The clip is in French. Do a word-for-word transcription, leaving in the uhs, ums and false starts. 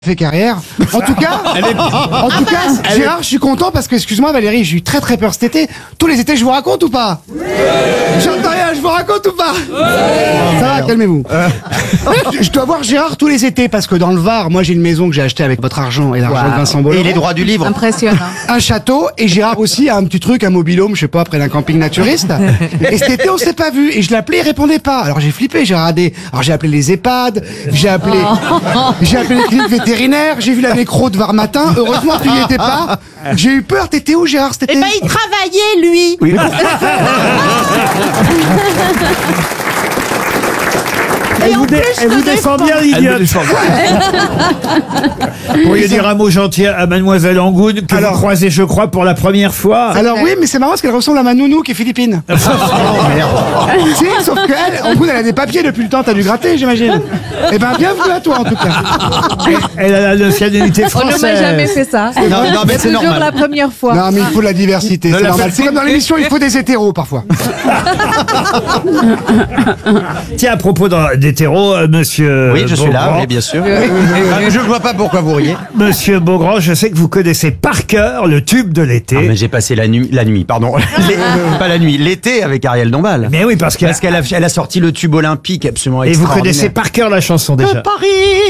fait carrière. En tout cas, en tout cas, Gérard, je suis content parce que, excuse-moi Valérie, j'ai eu très très peur cet été. Tous les étés, je vous raconte ou pas? J'entends rien, je vous raconte ou pas? Ça va, calmez-vous. Je dois voir Gérard tous les étés parce que dans le Var, moi j'ai une maison que j'ai achetée avec votre argent et l'argent de Vincent Bolloré. Et les droits du livre. Impressionnant. Un château, et Gérard aussi a un petit truc, un mobil-home, je sais pas, près d'un camping naturiste. Et cet été, on s'est pas vu. Et je l'appelais, il répondait pas. Alors j'ai flippé, j'ai regardé. Alors j'ai appelé les EHPAD, j'ai appelé, j'ai appelé les cliniques vétérinaires, j'ai vu la nécro de Var matin. Heureusement, tu n'y étais pas. J'ai eu peur. T'étais où, Gérard, cet été? Eh ben, il travaillait, lui. Oui. Elle vous, dé- elle vous défend bien, l'idiote. Vous pourriez dire un mot gentil à Mademoiselle Angoune, que Alors- vous croisez, je crois, pour la première fois. Alors oui, mais c'est marrant parce qu'elle ressemble à ma nounou qui est philippine. Si, sauf qu'elle, en gros, elle a des papiers depuis le temps, t'as dû gratter, j'imagine. Eh ben, bienvenue à toi, en tout cas. Elle a la nationalité On française. ne m'a jamais fait ça. Non, non, mais c'est toujours normal. la première fois. Non, mais il faut de la diversité, c'est normal. C'est comme dans l'émission, il faut des hétéros, parfois. Tiens, à propos d'un- d'hétéro, euh, monsieur. Oui, je suis là, Beaugrand, oui, bien sûr. Ah, Je ne vois pas pourquoi vous riez. Monsieur Beaugrand, je sais que vous connaissez par cœur le tube de l'été. Ah, mais j'ai passé la nuit, la nuit, pardon. Les- pas la nuit, l'été avec Ariel Dombal. Mais oui, parce que. Parce qu'elle a, elle a sorti le tube olympique absolument Et vous extraordinaire. connaissez par cœur la chanson déjà. Paris